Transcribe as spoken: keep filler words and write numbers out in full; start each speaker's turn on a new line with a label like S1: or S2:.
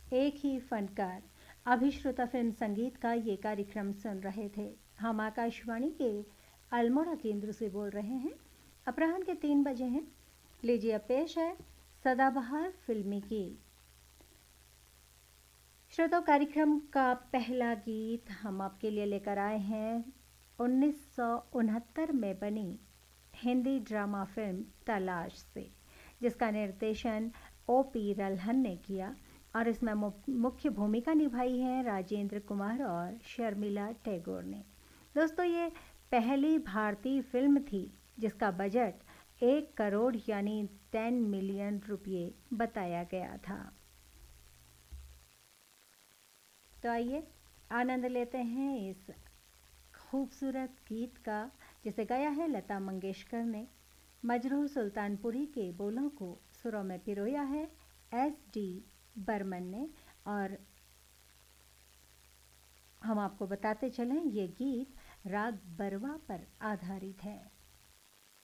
S1: एक ही फनकार। अभी श्रोता फिल्म संगीत का ये कार्यक्रम सुन रहे थे। हम आकाशवाणी के अल्मोड़ा केंद्र से बोल रहे हैं। अपराह्न के तीन बजे हैं। लीजिए अब पेश है सदाबहार फिल्मी गीत। श्रोता कार्यक्रम का पहला गीत हम आपके लिए लेकर आए हैं उन्नीस सौ उनहत्तर में बनी हिंदी ड्रामा फिल्म तलाश से, जिसका निर्देशन ओ पी रल्हन ने किया और इसमें मुख्य भूमिका निभाई है राजेंद्र कुमार और शर्मिला टैगोर ने। दोस्तों, ये पहली भारतीय फिल्म थी जिसका बजट एक करोड़ यानी टेन मिलियन रुपये बताया गया था। तो आइए आनंद लेते हैं इस खूबसूरत गीत का, जिसे गाया है लता मंगेशकर ने। मजरूह सुल्तानपुरी के बोलों को सुरों में पिरोया है एस डी बर्मन ने। और हम आपको बताते चलें, ये गीत राग बरवा पर आधारित है।